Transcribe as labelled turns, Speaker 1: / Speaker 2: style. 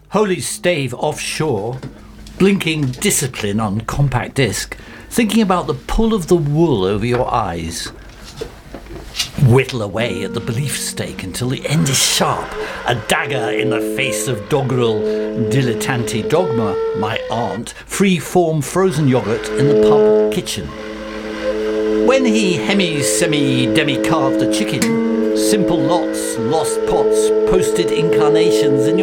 Speaker 1: Holy stave offshore, blinking discipline on compact disc, thinking about the pull of the wool over your eyes. Whittle away at the belief stake until the end is sharp, a dagger in the face of doggerel dilettante dogma, my aunt, free-form frozen yogurt in the pub kitchen. When he hemi-semi-demi-carved the chicken, simple lots, lost pots, posted incarnations in your